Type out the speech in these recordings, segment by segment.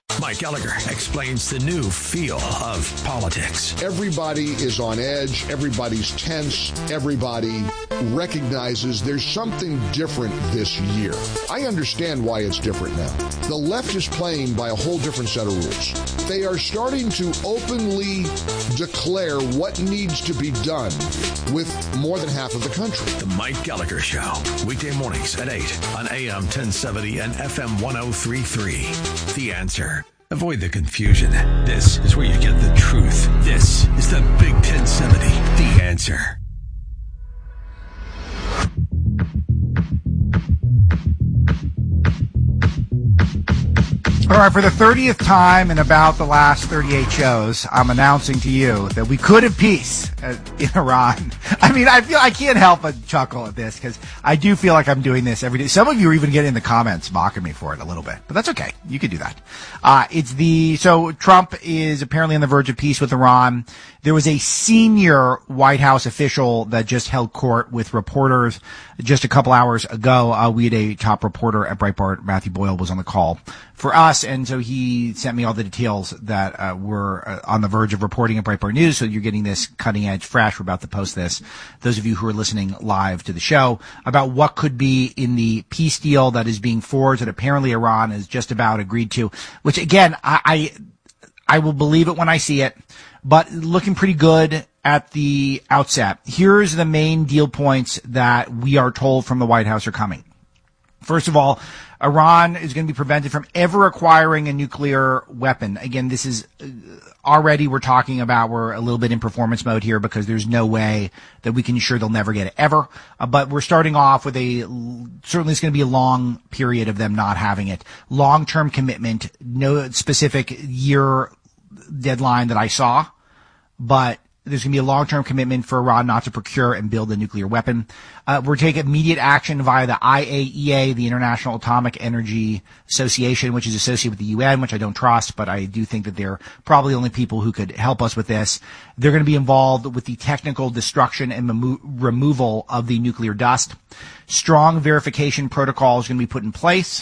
Mike Gallagher explains the new feel of politics. Everybody is on edge. Everybody's tense. Everybody recognizes there's something different this year. I understand why it's different now. The left is playing by a whole different set of rules. They are starting to openly declare what needs to be done with more than half of the country. The Mike Gallagher Show, weekday mornings at 8 on AM 1070 and FM 103.3. The Answer. Avoid the confusion. This is where you get the truth. This is the Big 1070. The Answer. All right, for the 30th time in about the last 38 shows, I'm announcing to you that we could have peace in Iran. I mean, I can't help but chuckle at this because I do feel like I'm doing this every day. Some of you are even getting in the comments mocking me for it a little bit, but that's okay. You can do that. So Trump is apparently on the verge of peace with Iran. There was a senior White House official that just held court with reporters just a couple hours ago. We had a top reporter at Breitbart, Matthew Boyle, was on the call for us, and so he sent me all the details that were on the verge of reporting at Breitbart News. So you're getting this cutting edge fresh. We're about to post this. Those of you who are listening live to the show about what could be in the peace deal that is being forged that apparently Iran has just about agreed to, which again, I will believe it when I see it, but looking pretty good at the outset. Here's the main deal points that we are told from the White House are coming. First of all, Iran is going to be prevented from ever acquiring a nuclear weapon. Again, this is already we're a little bit in performance mode here because there's no way that we can ensure they'll never get it ever. But we're starting off with certainly it's going to be a long period of them not having it. Long-term commitment, no specific year deadline that I saw, but there's going to be a long-term commitment for Iran not to procure and build a nuclear weapon. We're taking immediate action via the IAEA, the International Atomic Energy Association, which is associated with the UN, which I don't trust, but I do think that they're probably the only people who could help us with this. They're going to be involved with the technical destruction and removal of the nuclear dust. Strong verification protocol is going to be put in place.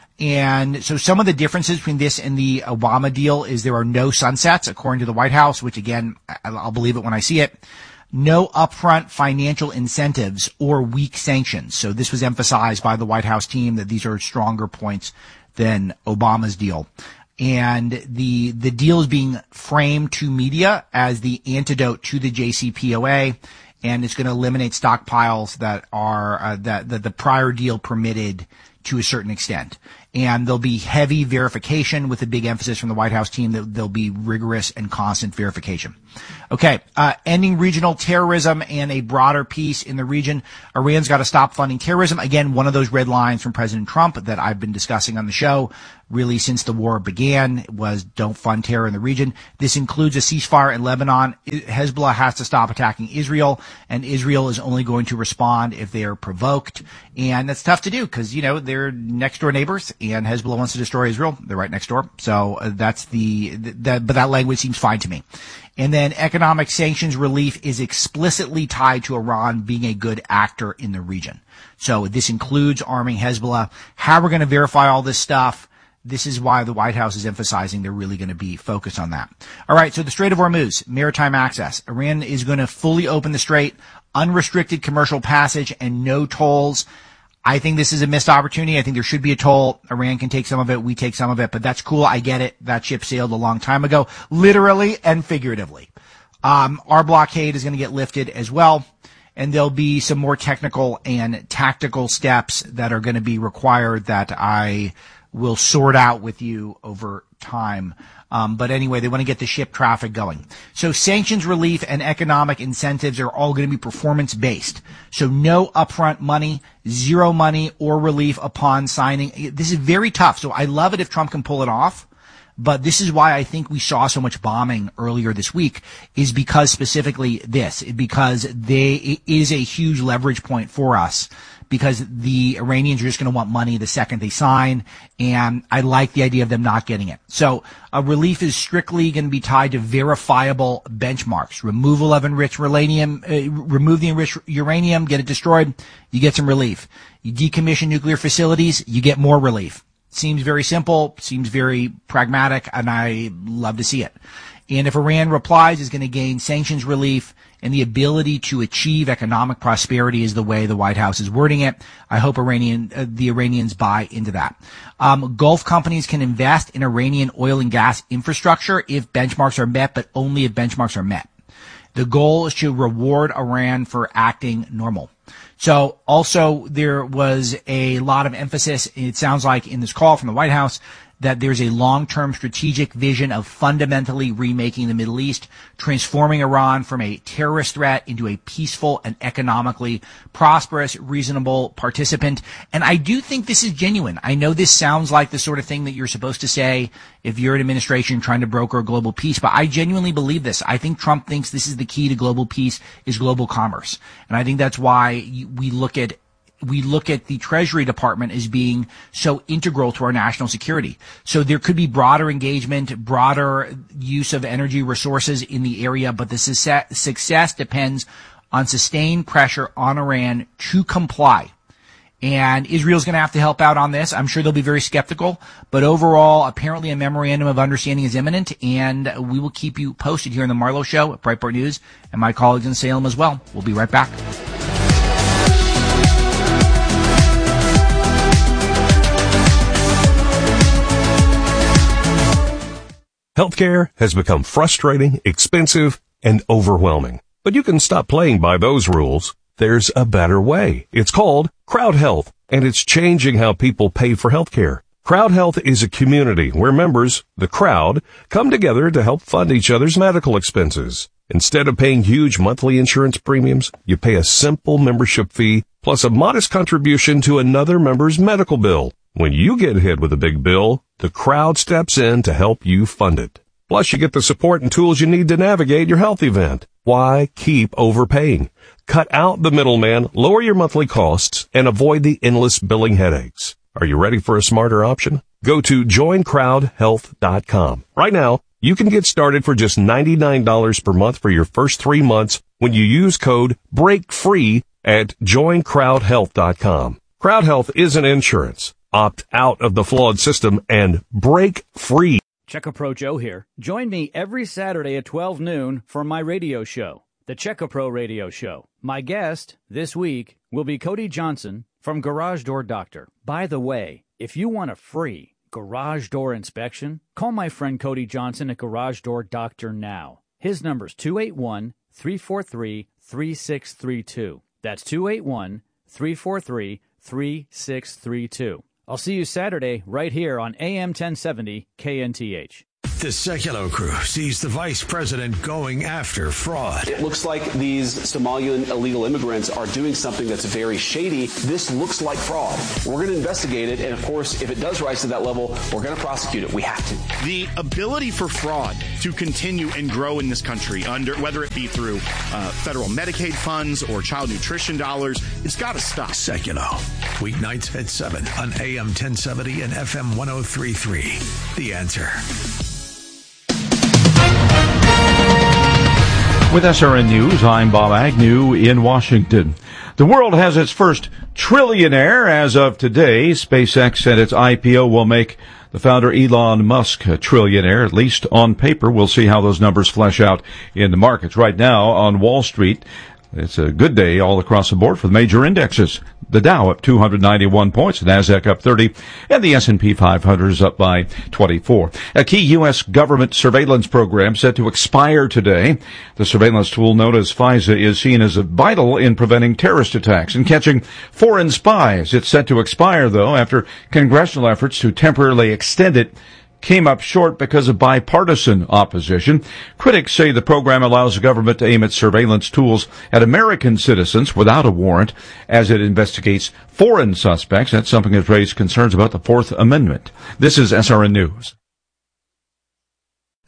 And so some of the differences between this and the Obama deal is there are no sunsets, according to the White House, which again, I'll believe it when I see it. No upfront financial incentives or weak sanctions. So this was emphasized by the White House team that these are stronger points than Obama's deal. And the deal is being framed to media as the antidote to the JCPOA. And it's going to eliminate stockpiles that are, that the prior deal permitted to a certain extent. And there'll be heavy verification with a big emphasis from the White House team that there'll be rigorous and constant verification. Okay, ending regional terrorism and a broader peace in the region. Iran's got to stop funding terrorism. Again, one of those red lines from President Trump that I've been discussing on the show really since the war began was don't fund terror in the region. This includes a ceasefire in Lebanon. Hezbollah has to stop attacking Israel, and Israel is only going to respond if they are provoked. And that's tough to do because, they're next door neighbors, and Hezbollah wants to destroy Israel. They're right next door. So but that language seems fine to me. And then economic sanctions relief is explicitly tied to Iran being a good actor in the region. So this includes arming Hezbollah. How we're going to verify all this stuff, this is why the White House is emphasizing they're really going to be focused on that. All right, so the Strait of Hormuz, maritime access. Iran is going to fully open the strait, unrestricted commercial passage, and no tolls. I think this is a missed opportunity. I think there should be a toll. Iran can take some of it. We take some of it, but that's cool. I get it. That ship sailed a long time ago, literally and figuratively. Our blockade is going to get lifted as well. And there'll be some more technical and tactical steps that are going to be required that I will sort out with you over time. But anyway, they want to get the ship traffic going. So sanctions relief and economic incentives are all going to be performance-based. So no upfront money, zero money or relief upon signing. This is very tough. So I love it if Trump can pull it off. But this is why I think we saw so much bombing earlier this week is because specifically because it is a huge leverage point for us. Because the Iranians are just going to want money the second they sign, and I like the idea of them not getting it. So relief is strictly going to be tied to verifiable benchmarks. Removal of enriched uranium, remove the enriched uranium, get it destroyed, you get some relief. You decommission nuclear facilities, you get more relief. seems very simple, seems very pragmatic, and I love to see it. And if Iran replies, is going to gain sanctions relief and the ability to achieve economic prosperity is the way the White House is wording it. I hope the Iranians buy into that. Gulf companies can invest in Iranian oil and gas infrastructure if benchmarks are met, but only if benchmarks are met. The goal is to reward Iran for acting normal. So also there was a lot of emphasis, it sounds like, in this call from the White House, that there's a long-term strategic vision of fundamentally remaking the Middle East, transforming Iran from a terrorist threat into a peaceful and economically prosperous, reasonable participant. And I do think this is genuine. I know this sounds like the sort of thing that you're supposed to say if you're an administration trying to broker global peace, but I genuinely believe this. I think Trump thinks this is the key to global peace is global commerce. And I think that's why we look at the Treasury Department as being so integral to our national security. So there could be broader engagement, broader use of energy resources in the area, but the success depends on sustained pressure on Iran to comply. And Israel's going to have to help out on this. I'm sure they'll be very skeptical, but overall, apparently a memorandum of understanding is imminent, and we will keep you posted here in the Marlowe Show at Breitbart News and my colleagues in Salem as well. We'll be right back. Healthcare has become frustrating, expensive, and overwhelming. But you can stop playing by those rules. There's a better way. It's called Crowd Health, and it's changing how people pay for healthcare. Crowd Health is a community where members, the crowd, come together to help fund each other's medical expenses. Instead of paying huge monthly insurance premiums, you pay a simple membership fee plus a modest contribution to another member's medical bill. When you get hit with a big bill, the crowd steps in to help you fund it. Plus, you get the support and tools you need to navigate your health event. Why keep overpaying? Cut out the middleman, lower your monthly costs, and avoid the endless billing headaches. Are you ready for a smarter option? Go to joincrowdhealth.com. Right now, you can get started for just $99 per month for your first 3 months when you use code BREAKFREE at joincrowdhealth.com. Crowd Health isn't insurance. Opt out of the flawed system and break free. Checkapro Joe here. Join me every Saturday at 12 noon for my radio show, the Checkapro Radio Show. My guest this week will be Cody Johnson from Garage Door Doctor. By the way, if you want a free garage door inspection, call my friend Cody Johnson at Garage Door Doctor now. His number's 281-343-3632. That's 281-343-3632. I'll see you Saturday right here on AM 1070 KNTH. The Sekulow crew sees the vice president going after fraud. It looks like these Somalian illegal immigrants are doing something that's very shady. This looks like fraud. We're going to investigate it, and of course, if it does rise to that level, we're going to prosecute it. We have to. The ability for fraud to continue and grow in this country, whether it be through federal Medicaid funds or child nutrition dollars, it's got to stop. Sekulow, weeknights at 7 on AM 1070 and FM 1033. The Answer. With SRN News, I'm Bob Agnew in Washington. The world has its first trillionaire as of today. SpaceX and its IPO will make the founder Elon Musk a trillionaire, at least on paper. We'll see how those numbers flesh out in the markets. Right now on Wall Street, it's a good day all across the board for the major indexes. The Dow up 291 points, the Nasdaq up 30, and the S&P 500 is up by 24. A key U.S. government surveillance program set to expire today. The surveillance tool known as FISA is seen as vital in preventing terrorist attacks and catching foreign spies. It's set to expire, though, after congressional efforts to temporarily extend it came up short because of bipartisan opposition. Critics say the program allows the government to aim its surveillance tools at American citizens without a warrant as it investigates foreign suspects. That's something that raised concerns about the Fourth Amendment. This is SRN News.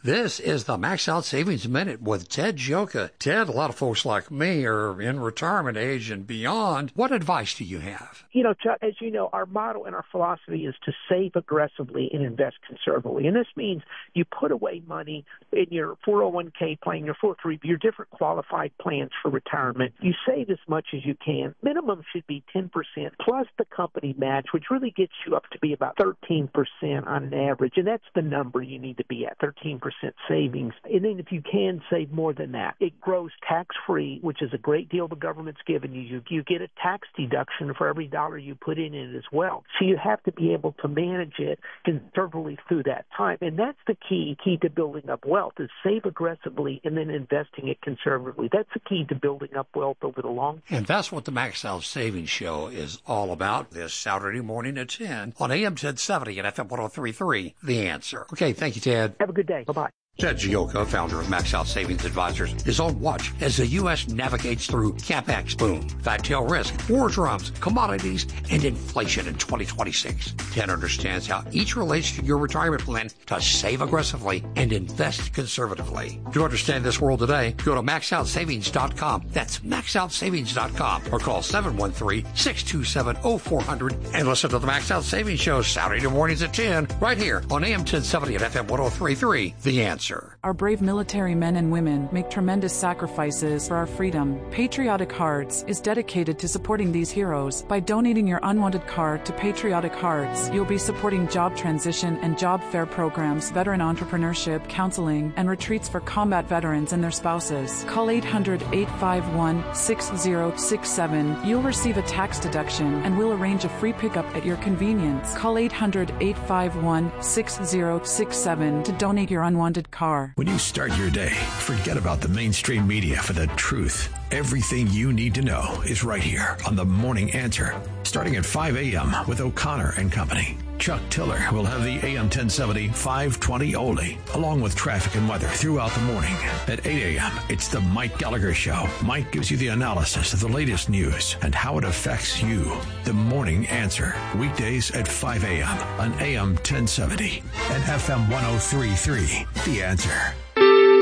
This is the Max Out Savings Minute with Ted Gioka. Ted, a lot of folks like me are in retirement age and beyond. What advice do you have? You know, Chuck, as you know, our motto and our philosophy is to save aggressively and invest conservatively. And this means you put away money in your 401k plan, your 403, your different qualified plans for retirement. You save as much as you can. Minimum should be 10% plus the company match, which really gets you up to be about 13% on an average. And that's the number you need to be at, 13% savings. And then if you can save more than that, it grows tax-free, which is a great deal the government's given you. You get a tax deduction for every dollar you put in it as well. So you have to be able to manage it conservatively through that time. And that's the key to building up wealth is save aggressively and then investing it conservatively. That's the key to building up wealth over the long term. And that's what the Max Out Savings Show is all about this Saturday morning at 10 on AM 1070 and FM 103.3, The Answer. Okay, thank you, Ted. Have a good day. Bye-bye. Ted Gioka, founder of Max Out Savings Advisors, is on watch as the U.S. navigates through CapEx boom, fat tail risk, war drums, commodities, and inflation in 2026. Ted understands how each relates to your retirement plan to save aggressively and invest conservatively. To understand this world today, go to maxoutsavings.com. That's maxoutsavings.com or call 713-627-0400 and listen to the Max Out Savings Show Saturday mornings at 10 right here on AM 1070 and FM 103.3, The Answer. Our brave military men and women make tremendous sacrifices for our freedom. Patriotic Hearts is dedicated to supporting these heroes. By donating your unwanted card to Patriotic Hearts, you'll be supporting job transition and job fair programs, veteran entrepreneurship, counseling, and retreats for combat veterans and their spouses. Call 800-851-6067. You'll receive a tax deduction and we'll arrange a free pickup at your convenience. Call 800-851-6067 to donate your unwanted card. When you start your day, forget about the mainstream media for the truth. Everything you need to know is right here on The Morning Answer, starting at 5 a.m. with O'Connor and Company. Chuck Tiller will have the AM 1070 520 only, along with traffic and weather throughout the morning. At 8 a.m., it's the Mike Gallagher Show. Mike gives you the analysis of the latest news and how it affects you. The Morning Answer, weekdays at 5 a.m. on AM 1070 and FM 103.3. The Answer.